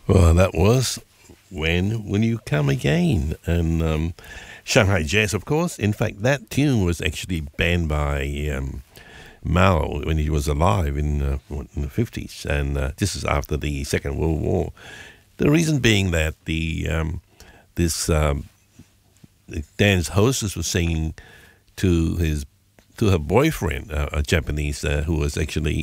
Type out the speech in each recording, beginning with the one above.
Well, that was When Will You Come Again? And Shanghai Jazz, of course. In fact, that tune was actually banned by Mao when he was alive in the 50s. And this is after the Second World War. The reason being that this dance hostess was singing to to her boyfriend, a Japanese who was actually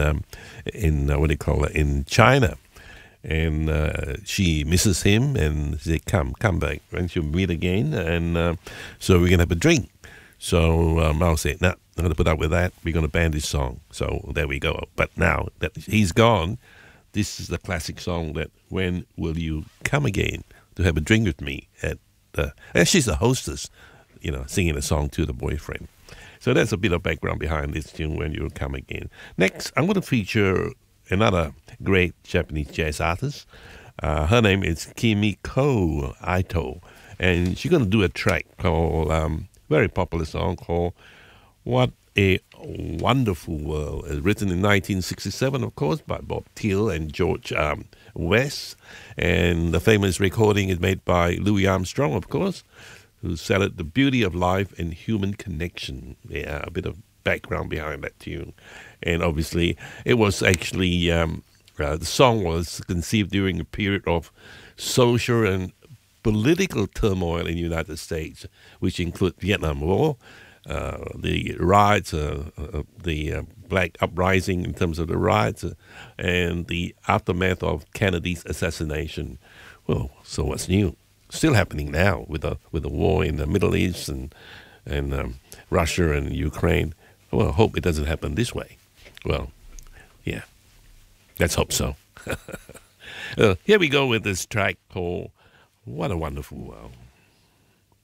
in what do you call it, in China, and she misses him, and they come back, and she'll meet again, and so we're gonna have a drink. So Mao said, "Nah, I'm gonna put up with that. We're gonna ban this song." So there we go. But now that he's gone, this is the classic song that "When Will You Come Again?" to have a drink with me and she's a hostess, singing a song to the boyfriend. So that's a bit of background behind this tune, When You Come Again. Next, I'm going to feature another great Japanese jazz artist. Her name is Kimiko Aito, and she's going to do a track called, very popular song called What a Wonderful World. It's written in 1967, of course, by Bob Thiele and George West. And the famous recording is made by Louis Armstrong, of course, who said it, the beauty of life and human connection. Yeah, a bit of background behind that tune. And obviously, it was actually, the song was conceived during a period of social and political turmoil in the United States, which include Vietnam War, the riots, the black uprising in terms of the riots, and the aftermath of Kennedy's assassination. Well, so what's new? Still happening now with the war in the Middle East and Russia and Ukraine. Well, I hope it doesn't happen this way. Well, yeah, let's hope so. Here we go with this track called What a Wonderful World.